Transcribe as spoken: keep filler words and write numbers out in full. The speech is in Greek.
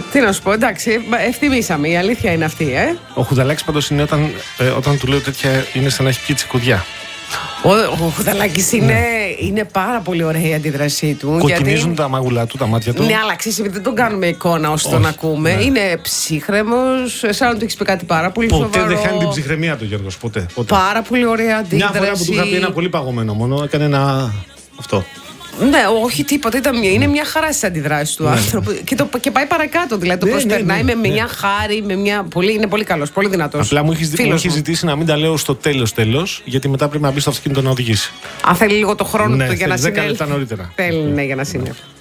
Τι να σου πω, εντάξει, ευτιμήσαμε. Η αλήθεια είναι αυτή, ε. Ο Χουδαλάκης πάντως είναι όταν, ε, όταν του λέω τέτοια, είναι σαν να έχει πιει τσικουδιά. Ο, ο Χουδαλάκης είναι, ναι. είναι πάρα πολύ ωραία η αντίδρασή του. Κοκκινίζουν γιατί... τα μάγουλα του, τα μάτια του. Ναι, αλλά ξέρεις, επειδή δεν τον κάνουμε εικόνα όσο τον ακούμε. Ναι. Είναι ψύχρεμος, σαν να του έχει πει κάτι πάρα πολύ ποτέ σοβαρό. Ποτέ δεν χάνει την ψυχραιμία του, Γιώργος. Ποτέ, ποτέ. Πάρα πολύ ωραία αντίδραση. Μια φορά που του είχα πει ένα πολύ παγωμένο μόνο, έκανε ένα. Αυτό. Ναι, όχι τίποτα. Ήταν μια, είναι μια χαρά στις αντιδράσεις του ναι. άνθρωπου. Και, το, και πάει παρακάτω. Δηλαδή το ναι, προσπερνάει ναι, ναι, με ναι. μια χάρη, με μια. Πολύ, είναι πολύ καλός, πολύ δυνατός. Απλά μου έχει ζητήσει να μην τα λέω στο τέλος τέλος, γιατί μετά πρέπει να μπει στο αυτοκίνητο να οδηγήσει. Αν θέλει λίγο το χρόνο ναι, του για να συνέλθει. δέκα λεπτά νωρίτερα. Θέλει, ναι, για να συνέλθει.